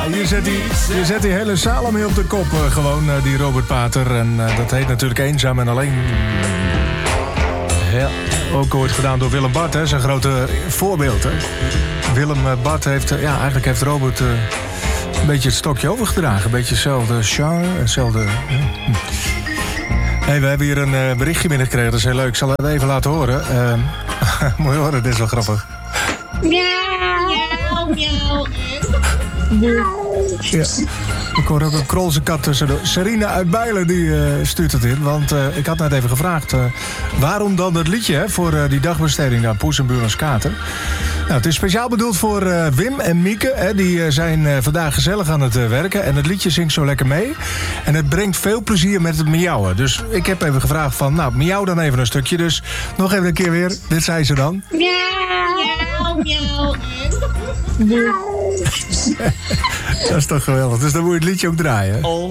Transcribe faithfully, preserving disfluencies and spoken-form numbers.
je zet die, je zet die hele zaal mee op de kop, uh, gewoon, uh, die Robert Pater. En uh, dat heet natuurlijk Eenzaam en Alleen. Ja, ook ooit gedaan door Willem Bart, hè, zijn grote voorbeeld. Hè. Willem uh, Bart heeft, uh, ja, eigenlijk heeft Robert uh, een beetje het stokje overgedragen. Een beetje hetzelfde genre, hetzelfde... Uh, hm. Hey, we hebben hier een uh, berichtje binnengekregen, dat is heel leuk. Ik zal het even laten horen. Uh, moet je horen, dit is wel grappig. Miauw, miauw. Ja. Ik hoor ook een krolse kat tussendoor. Serena uit Bijlen die uh, stuurt het in. Want uh, ik had net even gevraagd... Uh, waarom dan dat liedje hè, voor uh, die dagbesteding aan Poes en Buurlands Kater? Nou, het is speciaal bedoeld voor uh, Wim en Mieke. Hè, die uh, zijn uh, vandaag gezellig aan het uh, werken. En het liedje zingt zo lekker mee. En het brengt veel plezier met het miauwen. Dus ik heb even gevraagd van... Nou, miauw dan even een stukje. Dus nog even een keer weer. Dit zei ze dan. Miauw, miauw. Dat is toch geweldig. Dus dan moet je het liedje ook draaien.